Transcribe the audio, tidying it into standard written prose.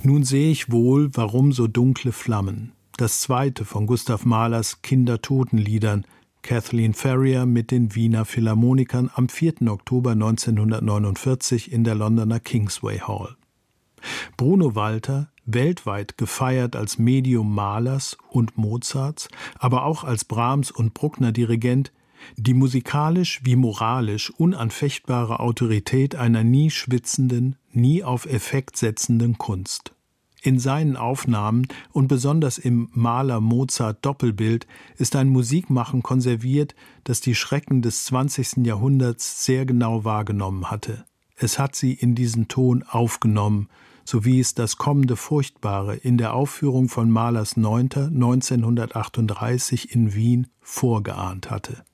Nun sehe ich wohl, warum so dunkle Flammen. Das zweite von Gustav Mahlers Kindertotenliedern, Kathleen Ferrier mit den Wiener Philharmonikern am 4. Oktober 1949 in der Londoner Kingsway Hall. Bruno Walter, weltweit gefeiert als Medium Mahlers und Mozarts, aber auch als Brahms- und Bruckner-Dirigent, die musikalisch wie moralisch unanfechtbare Autorität einer nie schwitzenden, nie auf Effekt setzenden Kunst. In seinen Aufnahmen und besonders im Mahler-Mozart-Doppelbild ist ein Musikmachen konserviert, das die Schrecken des 20. Jahrhunderts sehr genau wahrgenommen hatte. Es hat sie in diesen Ton aufgenommen, so wie es das kommende Furchtbare in der Aufführung von Mahlers 9. 1938 in Wien vorgeahnt hatte.